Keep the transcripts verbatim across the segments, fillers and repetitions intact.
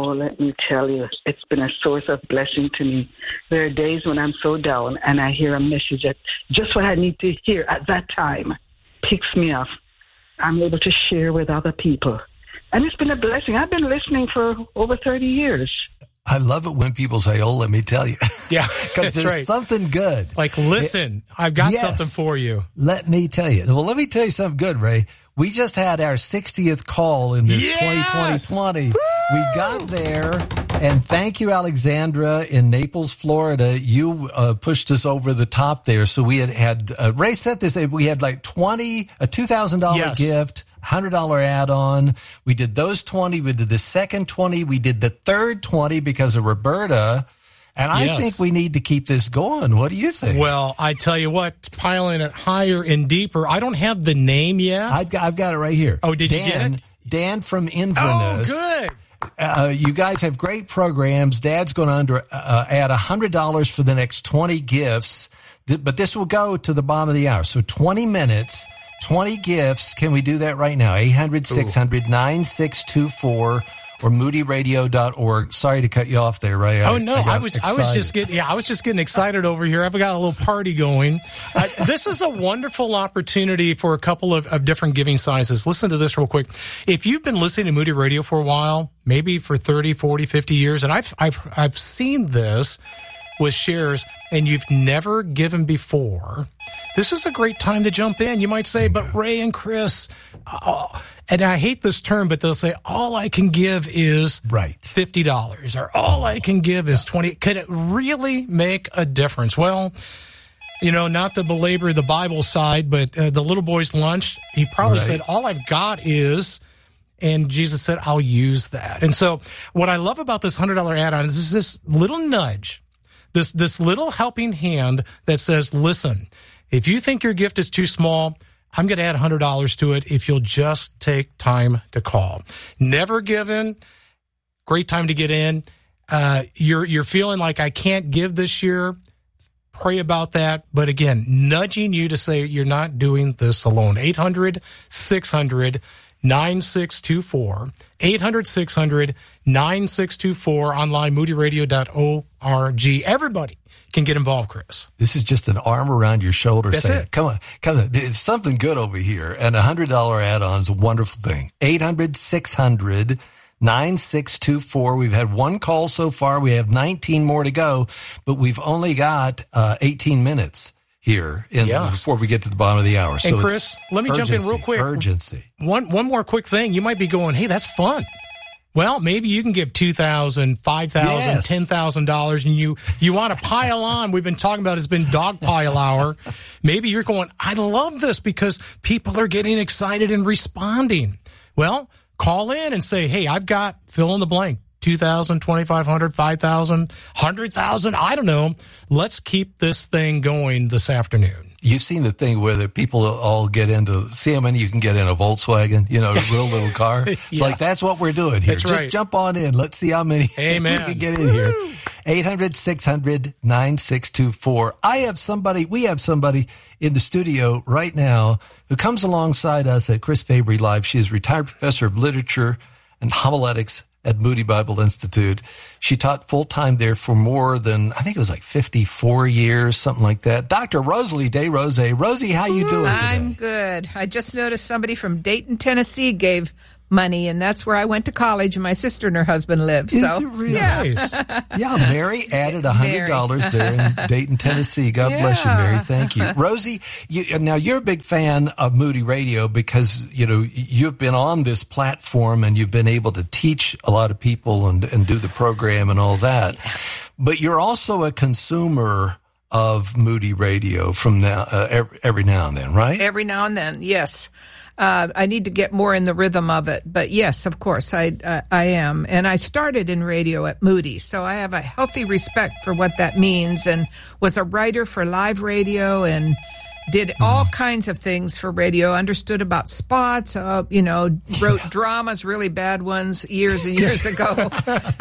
Oh, let me tell you, it's been a source of blessing to me. There are days when I'm so down and I hear a message that just what I need to hear at that time picks me up. I'm able to share with other people. And it's been a blessing. I've been listening for over thirty years. I love it when people say, oh, let me tell you. Yeah, because there's right. something good. Like, listen, it, I've got yes, something for you. Let me tell you. Well, let me tell you something good, Ray. We just had our sixtieth call in this yes! twenty twenty. We got there, and thank you, Alexandra, in Naples, Florida. You uh, pushed us over the top there. So we had, had uh, Ray said this, we had like twenty, a two thousand dollars yes. gift, one hundred dollars add-on. We did those twenty. We did the second twenty. We did the third twenty because of Roberta. And I yes. think we need to keep this going. What do you think? Well, I tell you what, piling it higher and deeper. I don't have the name yet. I've got, I've got it right here. Oh, did Dan, you get it? Dan from Inverness. Oh, good. Uh, you guys have great programs. Dad's going to under, uh, add one hundred dollars for the next twenty gifts. Th- but this will go to the bottom of the hour. So twenty minutes, twenty gifts. Can we do that right now? eight hundred, six hundred, nine six two four or moody radio dot org. Sorry to cut you off there, Ray. I, oh no, I, I was excited. I was just getting yeah, I was just getting excited over here. I've got a little party going. Uh, this is a wonderful opportunity for a couple of, of different giving sizes. Listen to this real quick. If you've been listening to Moody Radio for a while, maybe for thirty, forty, fifty years, and I've I've I've seen this with shares, and you've never given before, this is a great time to jump in. You might say, but Ray and Chris, oh, and I hate this term, but they'll say, all I can give is right. fifty dollars, or all I can give is twenty dollars. Could it really make a difference? Well, you know, not to belabor the Bible side, but uh, the little boy's lunch, he probably right. said, all I've got is... And Jesus said, I'll use that. And so what I love about this one hundred dollars add-on is this little nudge, this this little helping hand that says, listen, if you think your gift is too small, I'm going to add one hundred dollars to it if you'll just take time to call. Never given, great time to get in. Uh, you're you're feeling like I can't give this year. Pray about that. But again, nudging you to say you're not doing this alone. eight hundred, six hundred, nine six two four, eight hundred, six hundred, nine six two four, online moody radio dot org. Everybody can get involved, Chris. This is just an arm around your shoulder That's saying, it. come on, come on, it's something good over here. And a one hundred dollars add-on is a wonderful thing. eight hundred, six hundred, nine six two four. We've had one call so far. We have nineteen more to go, but we've only got uh, eighteen minutes here in, yes. before we get to the bottom of the hour. So and Chris, it's let me urgency, jump in real quick. Urgency. One one more quick thing. You might be going, hey, that's fun. Well, maybe you can give two thousand dollars, five thousand dollars, yes. ten thousand dollars, and you, you want to pile on. We've been talking about it's been dog pile hour. Maybe you're going, I love this because people are getting excited and responding. Well, call in and say, hey, I've got fill in the blank. two thousand, twenty-five hundred, five thousand, one hundred thousand, I don't know. Let's keep this thing going this afternoon. You've seen the thing where the people all get into, see how many you can get in a Volkswagen, you know, a real little car. It's yeah. like, that's what we're doing here. That's Just right. jump on in. Let's see how many Amen. we can get in here. eight hundred, six hundred, nine six two four. I have somebody, we have somebody in the studio right now who comes alongside us at Chris Fabry Live. She is retired professor of literature and homiletics at Moody Bible Institute. She taught full-time there for more than, I think it was like fifty-four years, something like that. Doctor Rosalie DeRose. Rosie, how you doing today? I'm good. I just noticed somebody from Dayton, Tennessee gave money, and that's where I went to college, and my sister and her husband live. Is so, it really? yeah. Nice. Yeah, Mary added one hundred dollars there in Dayton, Tennessee. God Yeah. bless you, Mary. Thank you. Rosie, you, now you're a big fan of Moody Radio because, you know, you've been on this platform and you've been able to teach a lot of people and, and do the program and all that. But you're also a consumer of Moody Radio from now, uh, every, every now and then, right? Every now and then, yes. Uh, I need to get more in the rhythm of it. But yes, of course, I, uh, I am. And I started in radio at Moody, so I have a healthy respect for what that means, and was a writer for live radio and did all kinds of things for radio, understood about spots, uh, you know, wrote dramas, really bad ones, years and years ago.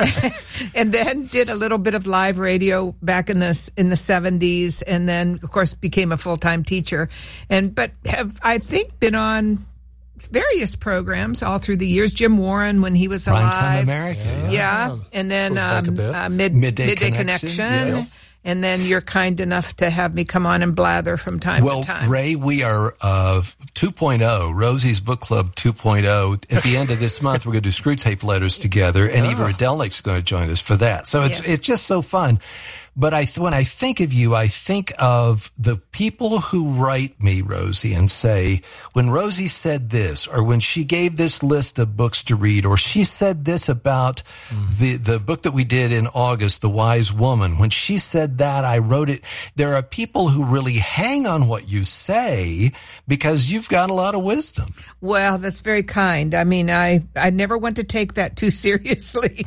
And then did a little bit of live radio back in the, in the seventies, and then, of course, became a full-time teacher. And, but have, I think, been on various programs all through the years. Jim Warren when he was alive. Primetime America. Yeah. yeah. And then um, uh, mid, Midday, Midday Connection. Connection. Yes. And then you're kind enough to have me come on and blather from time well, to time. Well, Ray, we are uh, two point oh, Rosie's Book Club two point oh. At the end of this month, we're going to do Screw Tape Letters together, and oh. Eva Radelnik's going to join us for that. So it's yeah. it's just so fun. But I, when I think of you, I think of the people who write me, Rosie, and say, when Rosie said this, or when she gave this list of books to read, or she said this about mm. the, the book that we did in August, The Wise Woman, when she said that, I wrote it. There are people who really hang on what you say because you've got a lot of wisdom. Well, that's very kind. I mean, I, I never want to take that too seriously.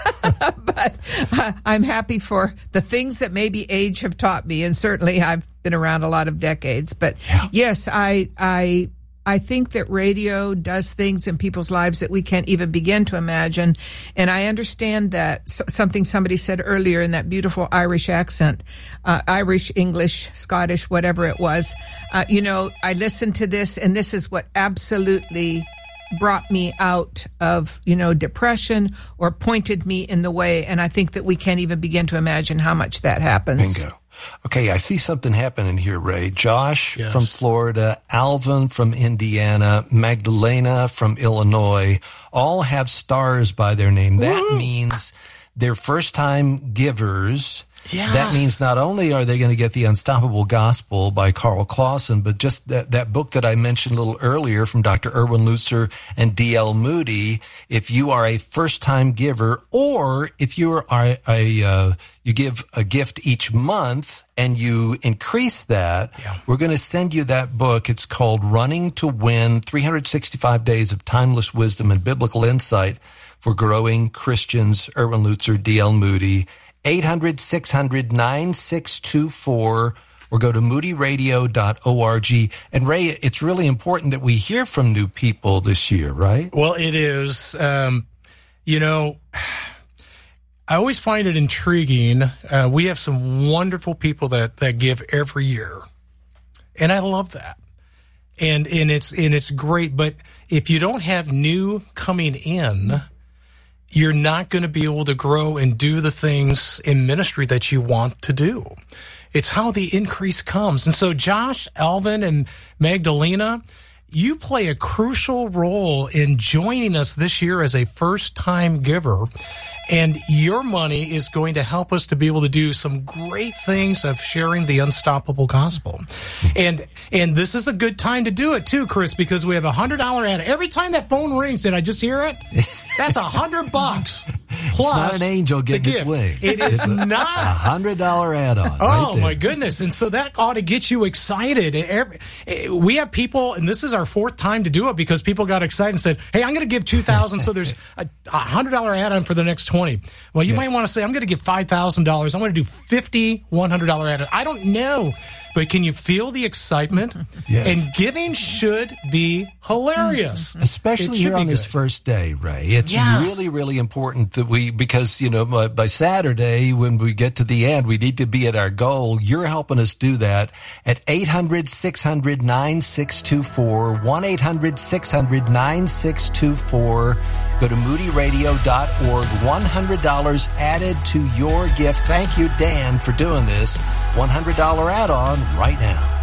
But uh, I'm happy for the things that maybe age have taught me, and certainly I've been around a lot of decades. But yeah. yes, I I I think that radio does things in people's lives that we can't even begin to imagine. And I understand that something somebody said earlier in that beautiful Irish accent, uh, Irish, English, Scottish, whatever it was. Uh, you know, I listened to this, and this is what absolutely brought me out of, you know, depression or pointed me in the way. And I think that we can't even begin to imagine how much that happens. Bingo. Okay, I see something happening here, Ray. Josh yes. from Florida, Alvin from Indiana, Magdalena from Illinois, all have stars by their name. That Woo! means they're first-time givers. Yes. That means not only are they going to get The Unstoppable Gospel by Carl Clausen, but just that, that book that I mentioned a little earlier from Doctor Erwin Lutzer and D L Moody. If you are a first-time giver, or if you are a, a uh, you give a gift each month and you increase that, yeah. we're going to send you that book. It's called Running to Win, three hundred sixty-five Days of Timeless Wisdom and Biblical Insight for Growing Christians, Erwin Lutzer, D L Moody. eight hundred, six hundred, nine six two four, or go to moody radio dot org. And Ray, it's really important that we hear from new people this year, right? Well, it is. Um, you know, I always find it intriguing. Uh, we have some wonderful people that, that give every year, and I love that. And and it's and it's great. But if you don't have new coming in, you're not going to be able to grow and do the things in ministry that you want to do. It's how the increase comes. And so Josh, Alvin, and Magdalena, you play a crucial role in joining us this year as a first-time giver. And your money is going to help us to be able to do some great things of sharing the unstoppable gospel. And and this is a good time to do it, too, Chris, because we have a one hundred dollars ad. Every time that phone rings and I just hear it, that's a hundred bucks. Plus, it's not an angel getting its wing. It is it's a, not. A one hundred dollars add-on. Oh, right my goodness. And so that ought to get you excited. We have people, and this is our fourth time to do it because people got excited and said, hey, I'm going to give two thousand dollars, so there's a one hundred dollars add-on for the next twenty. Well, you yes. might want to say, I'm going to give five thousand dollars. I'm going to do fifty one hundred dollars add-on. I don't know. But can you feel the excitement? Yes. And giving should be hilarious. Especially here on good. this first day, Ray. It's yeah. really, really important that we, because, you know, by, by Saturday, when we get to the end, we need to be at our goal. You're helping us do that at eight hundred, six hundred, nine six two four, one eight hundred, six hundred, nine six two four. Go to moody radio dot org. one hundred dollars added to your gift. Thank you, Dan, for doing this. one hundred dollars add-on right now.